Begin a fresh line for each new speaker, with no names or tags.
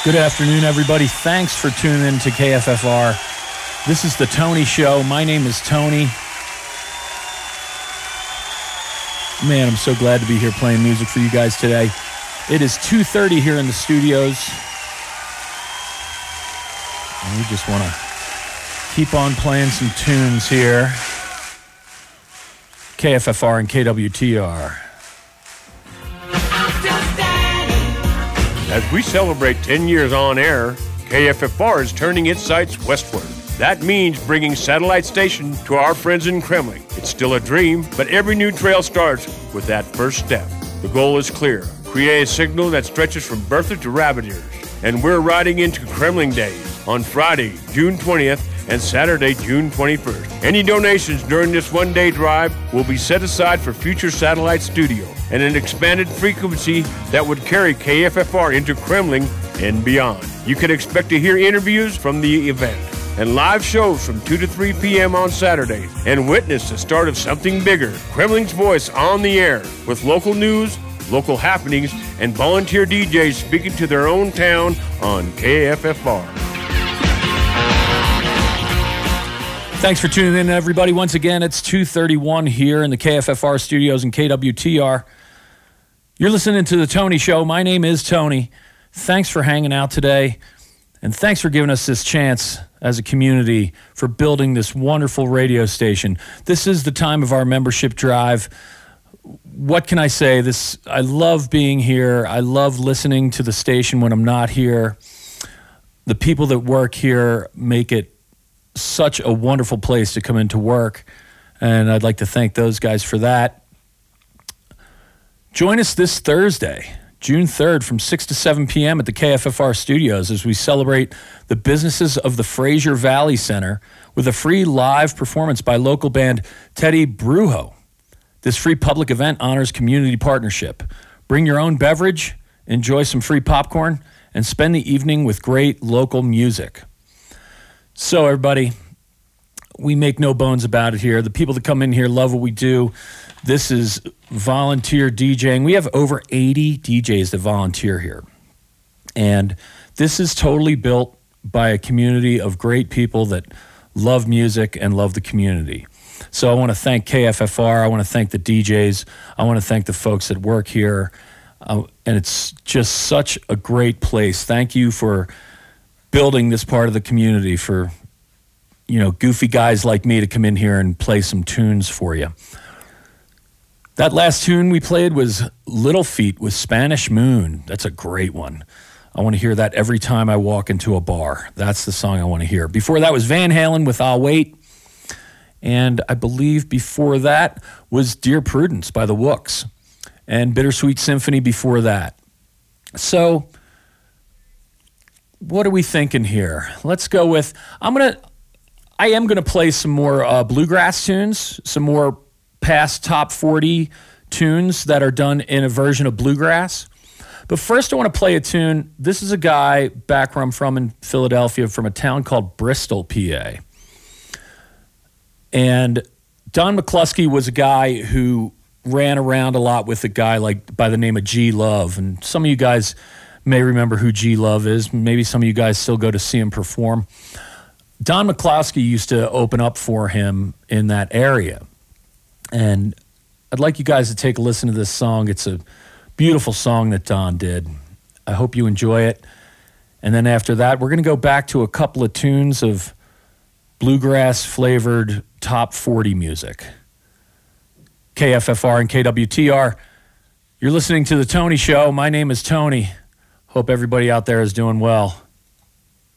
Good afternoon, everybody. Thanks for tuning in to KFFR. This is The Tony Show. My name is Tony. Man, I'm so glad to be here playing music for you guys today. It is 2:30 here in the studios. And we just want to keep on playing some tunes here. KFFR and KWTR.
As we celebrate 10 years on air, KFFR is turning its sights westward. That means bringing satellite station to our friends in Kremling. It's still a dream, but every new trail starts with that first step. The goal is clear. Create a signal that stretches from Bertha to Rabbit Ears. And we're riding into Kremling Days on Friday, June 20th, and Saturday, June 21st. Any donations during this one-day drive will be set aside for future satellite studio and an expanded frequency that would carry KFFR into Kremling and beyond. You can expect to hear interviews from the event and live shows from 2 to 3 p.m. on Saturdays and witness the start of something bigger. Kremling's Voice on the air with local news, local happenings, and volunteer DJs speaking to their own town on KFFR.
Thanks for tuning in, everybody. Once again, it's 2:31 here in the KFFR studios and KWTR. You're listening to The Tony Show. My name is Tony. Thanks for hanging out today, and thanks for giving us this chance as a community for building this wonderful radio station. This is the time of our membership drive. What can I say? I love being here. I love listening to the station when I'm not here. The people that work here make it such a wonderful place to come into work, and I'd like to thank those guys for that. Join us this Thursday, June 3rd, from 6 to 7 p.m. at the KFFR studios as we celebrate the businesses of the Fraser Valley Center with a free live performance by local band Teddy Brujo. This free public event honors community partnership. Bring your own beverage, enjoy some free popcorn, and spend the evening with great local music. So, everybody, we make no bones about it here. The people that come in here love what we do. This is volunteer DJing. We have over 80 DJs that volunteer here. And this is totally built by a community of great people that love music and love the community. So I want to thank KFFR. I want to thank the DJs. I want to thank the folks that work here. And it's just such a great place. Thank you for building this part of the community, for, goofy guys like me to come in here and play some tunes for you. That last tune we played was Little Feat with Spanish Moon. That's a great one. I want to hear that every time I walk into a bar. That's the song I want to hear. Before that was Van Halen with I'll Wait. And I believe before that was Dear Prudence by the Wooks. And Bittersweet Symphony before that. So, what are we thinking here? Let's go with, I am going to play some more bluegrass tunes, some more past top 40 tunes that are done in a version of bluegrass. But first I want to play a tune. This is a guy back where I'm from in Philadelphia, from a town called Bristol, PA. And Don McCluskey was a guy who ran around a lot with a guy by the name of G Love. And some of you guys may remember who G Love is. Maybe some of you guys still go to see him perform. Don McCluskey used to open up for him in that area. And I'd like you guys to take a listen to this song. It's a beautiful song that Don did. I hope you enjoy it. And then after that, we're going to go back to a couple of tunes of bluegrass-flavored top 40 music. KFFR and KWTR, you're listening to The Tony Show. My name is Tony. Hope everybody out there is doing well.